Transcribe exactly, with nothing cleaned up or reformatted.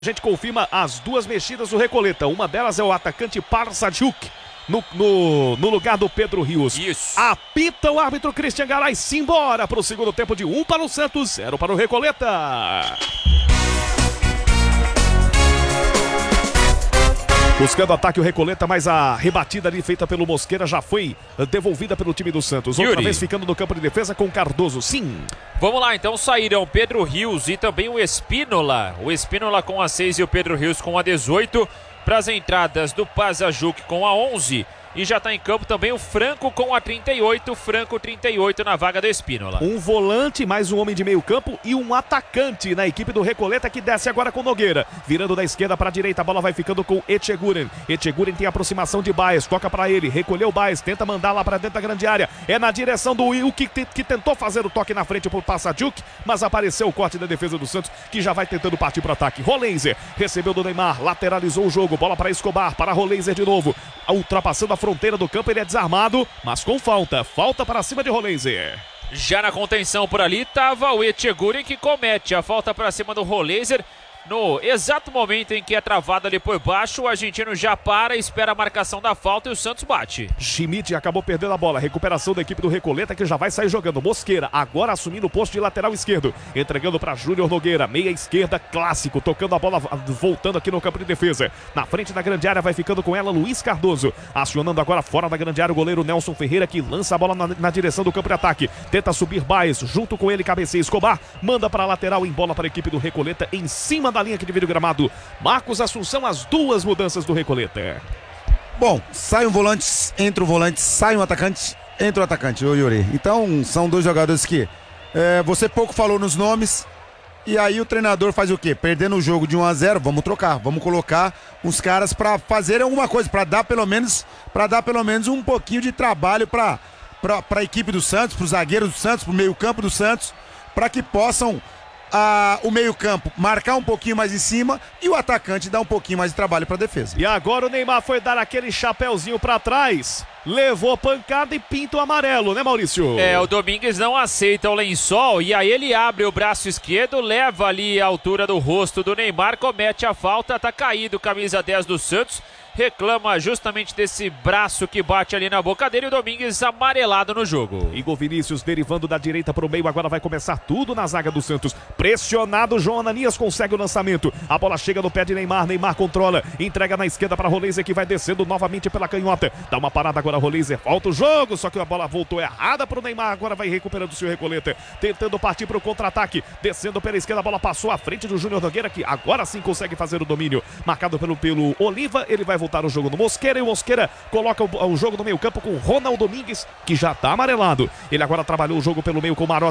A gente confirma as duas mexidas do Recoleta. Uma delas é o atacante Parsajuk, no, no, no lugar do Pedro Rios. Isso. Apita o árbitro Christian Garay. Simbora para o segundo tempo de um para o Santos, zero para o Recoleta. Buscando ataque o Recoleta, mas a rebatida ali feita pelo Mosqueira já foi devolvida pelo time do Santos. Outra Yuri. vez ficando no campo de defesa com Cardoso. Sim. Vamos lá, então saíram Pedro Rios e também o Espínola. O Espínola com a seis e o Pedro Rios com a dezoito. Para as entradas do Parsajuk com a onze. E já está em campo também o Franco com a trinta e oito. Franco trinta e oito na vaga do Espínola. Um volante, mais um homem de meio campo e um atacante na equipe do Recoleta, que desce agora com Nogueira. Virando da esquerda para a direita, a bola vai ficando com Etcheguren. Etcheguren tem aproximação de Baez, toca para ele, recolheu o Baez, tenta mandar lá para dentro da grande área. É na direção do Will, que, que tentou fazer o toque na frente pro Parsajuk, mas apareceu o corte da defesa do Santos, que já vai tentando partir para o ataque. Rolenzer recebeu do Neymar, lateralizou o jogo, bola para Escobar, para Rolenzer de novo. Ultrapassando a fronteira do campo, ele é desarmado, mas com falta. Falta para cima de Rolenzer. Já na contenção por ali estava o Etcheguren, que comete a falta para cima do Rolenzer. No exato momento em que é travado ali por baixo, o argentino já para, espera a marcação da falta e o Santos bate. Schmidt acabou perdendo a bola. Recuperação da equipe do Recoleta, que já vai sair jogando. Mosqueira agora assumindo o posto de lateral esquerdo, entregando para Júnior Nogueira, meia esquerda clássico, tocando a bola, voltando aqui no campo de defesa. Na frente da grande área vai ficando com ela Luiz Cardoso, acionando agora fora da grande área o goleiro Nelson Ferreira, que lança a bola na, na direção do campo de ataque. Tenta subir Baez, junto com ele cabeceia Escobar, manda para a lateral, em bola para a equipe do Recoleta, em cima da linha que divide o gramado. Marcos Assunção, as duas mudanças do Recoleta. Bom, sai um volante, entra o volante, sai um atacante, entra o atacante, ô Yuri. Então, são dois jogadores que é, você pouco falou nos nomes, e aí o treinador faz o quê? Perdendo o jogo de um a zero, vamos trocar, vamos colocar uns caras para fazer alguma coisa, para dar pelo menos, para dar pelo menos um pouquinho de trabalho para para a equipe do Santos, para os zagueiros do Santos, para o meio-campo do Santos, para que possam Ah, o meio-campo marcar um pouquinho mais em cima e o atacante dar um pouquinho mais de trabalho para a defesa. E agora o Neymar foi dar aquele chapéuzinho para trás, levou pancada e pinta o amarelo, né, Maurício? É, o Domingues não aceita o lençol e aí ele abre o braço esquerdo, leva ali a altura do rosto do Neymar, comete a falta, tá caído, camisa dez do Santos, reclama justamente desse braço que bate ali na boca dele, e o Domingues amarelado no jogo. Igor Vinícius derivando da direita para o meio, agora vai começar tudo na zaga do Santos. Pressionado, João Ananias consegue o lançamento. A bola chega no pé de Neymar, Neymar controla, entrega na esquerda para Rolenzer, que vai descendo novamente pela canhota. Dá uma parada agora Rolenzer, volta o jogo, só que a bola voltou errada para o Neymar, agora vai recuperando o seu Recoleta, tentando partir para o contra-ataque, descendo pela esquerda, a bola passou à frente do Júnior Nogueira, que agora sim consegue fazer o domínio. Marcado pelo, pelo Oliva, ele vai voltar o jogo no Mosqueira, e o Mosqueira coloca o, o jogo no meio campo com Ronald Domingues, que já tá amarelado. Ele agora trabalhou o jogo pelo meio com o Marota.